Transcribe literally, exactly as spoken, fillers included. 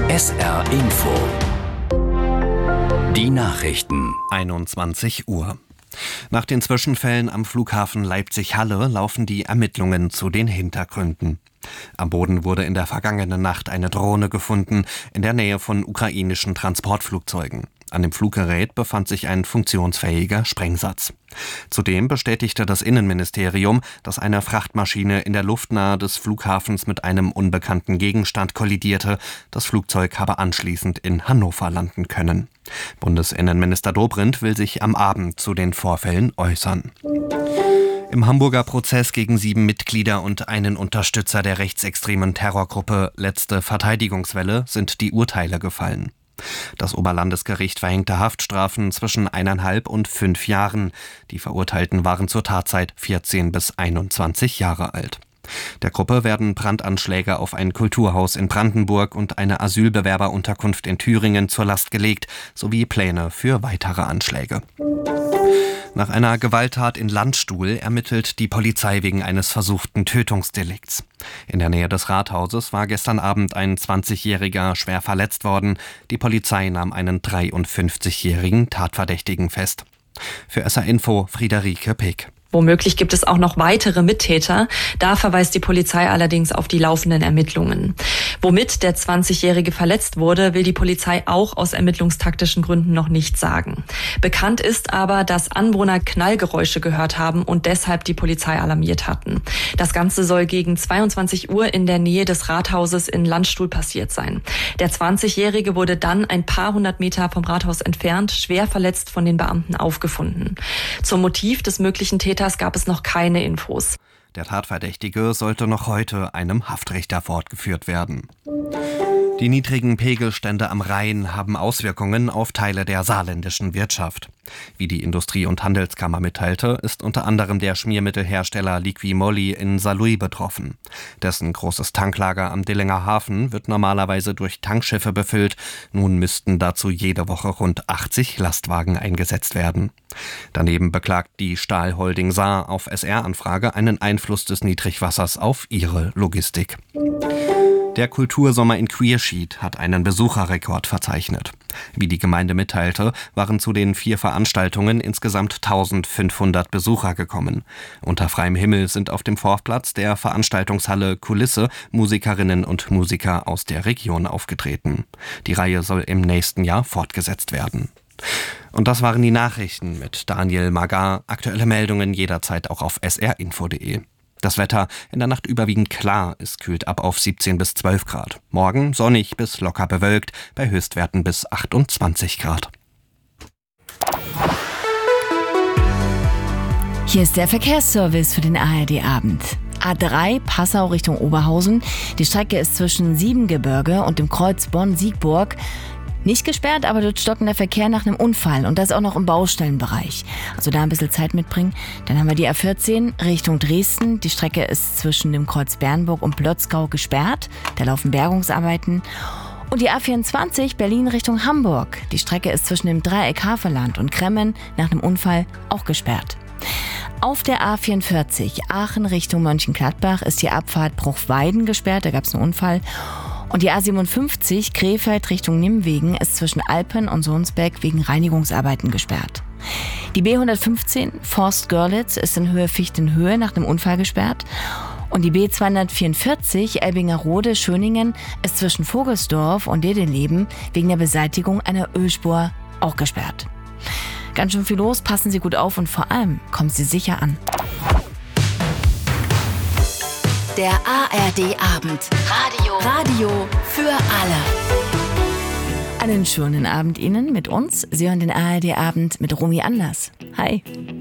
S R Info. Die Nachrichten. einundzwanzig Uhr. Nach den Zwischenfällen am Flughafen Leipzig-Halle laufen die Ermittlungen zu den Hintergründen. Am Boden wurde in der vergangenen Nacht eine Drohne gefunden, in der Nähe von ukrainischen Transportflugzeugen. An dem Fluggerät befand sich ein funktionsfähiger Sprengsatz. Zudem bestätigte das Innenministerium, dass eine Frachtmaschine in der Luft nahe des Flughafens mit einem unbekannten Gegenstand kollidierte. Das Flugzeug habe anschließend in Hannover landen können. Bundesinnenminister Dobrindt will sich am Abend zu den Vorfällen äußern. Im Hamburger Prozess gegen sieben Mitglieder und einen Unterstützer der rechtsextremen Terrorgruppe Letzte Verteidigungswelle sind die Urteile gefallen. Das Oberlandesgericht verhängte Haftstrafen zwischen eineinhalb und fünf Jahren. Die Verurteilten waren zur Tatzeit vierzehn bis einundzwanzig Jahre alt. Der Gruppe werden Brandanschläge auf ein Kulturhaus in Brandenburg und eine Asylbewerberunterkunft in Thüringen zur Last gelegt, sowie Pläne für weitere Anschläge. Nach einer Gewalttat in Landstuhl ermittelt die Polizei wegen eines versuchten Tötungsdelikts. In der Nähe des Rathauses war gestern Abend ein zwanzigjähriger schwer verletzt worden. Die Polizei nahm einen dreiundfünfzigjährigen Tatverdächtigen fest. Für S R Info Friederike Pick. Womöglich gibt es auch noch weitere Mittäter. Da verweist die Polizei allerdings auf die laufenden Ermittlungen. Womit der zwanzigjährige verletzt wurde, will die Polizei auch aus ermittlungstaktischen Gründen noch nicht sagen. Bekannt ist aber, dass Anwohner Knallgeräusche gehört haben und deshalb die Polizei alarmiert hatten. Das Ganze soll gegen zweiundzwanzig Uhr in der Nähe des Rathauses in Landstuhl passiert sein. Der zwanzigjährige wurde dann ein paar hundert Meter vom Rathaus entfernt, schwer verletzt von den Beamten aufgefunden. Zum Motiv des möglichen Täters gab es noch keine Infos. Der Tatverdächtige sollte noch heute einem Haftrichter fortgeführt werden. Die niedrigen Pegelstände am Rhein haben Auswirkungen auf Teile der saarländischen Wirtschaft. Wie die Industrie- und Handelskammer mitteilte, ist unter anderem der Schmiermittelhersteller Liqui-Moly in Saarlouis betroffen. Dessen großes Tanklager am Dillinger Hafen wird normalerweise durch Tankschiffe befüllt. Nun müssten dazu jede Woche rund achtzig Lastwagen eingesetzt werden. Daneben beklagt die Stahlholding Saar auf S R-Anfrage einen Einfluss des Niedrigwassers auf ihre Logistik. Der Kultursommer in Queerschied hat einen Besucherrekord verzeichnet. Wie die Gemeinde mitteilte, waren zu den vier Veranstaltungen insgesamt eintausendfünfhundert Besucher gekommen. Unter freiem Himmel sind auf dem Vorplatz der Veranstaltungshalle Kulisse Musikerinnen und Musiker aus der Region aufgetreten. Die Reihe soll im nächsten Jahr fortgesetzt werden. Und das waren die Nachrichten mit Daniel Magar. Aktuelle Meldungen jederzeit auch auf s r info punkt d e. Das Wetter in der Nacht überwiegend klar, es kühlt ab auf siebzehn bis zwölf Grad. Morgen sonnig bis locker bewölkt, bei Höchstwerten bis achtundzwanzig Grad. Hier ist der Verkehrsservice für den A R D-Abend. A drei Passau Richtung Oberhausen. Die Strecke ist zwischen Siebengebirge und dem Kreuz Bonn-Siegburg nicht gesperrt, aber dort stockt der Verkehr nach einem Unfall und das auch noch im Baustellenbereich. Also da ein bisschen Zeit mitbringen. Dann haben wir die A vierzehn Richtung Dresden. Die Strecke ist zwischen dem Kreuz Bernburg und Plotzkau gesperrt. Da laufen Bergungsarbeiten. Und die A vierundzwanzig Berlin Richtung Hamburg. Die Strecke ist zwischen dem Dreieck Havelland und Kremmen nach einem Unfall auch gesperrt. Auf der A vierundvierzig Aachen Richtung Mönchengladbach ist die Abfahrt Bruchweiden gesperrt. Da gab es einen Unfall. Und die A siebenundfünfzig Krefeld Richtung Nimwegen ist zwischen Alpen und Sohnsbeck wegen Reinigungsarbeiten gesperrt. Die B hundertfünfzehn Forst-Görlitz ist in Höhe Fichtenhöhe nach einem Unfall gesperrt. Und die B zweihundertvierundvierzig Elbingerode-Schöningen ist zwischen Vogelsdorf und Dedeleben wegen der Beseitigung einer Ölspur auch gesperrt. Ganz schön viel los, passen Sie gut auf und vor allem kommen Sie sicher an. Der A R D-Abend. Radio. Radio für alle. Einen schönen Abend Ihnen mit uns. Sie hören den A R D-Abend mit Romy Anders. Hi.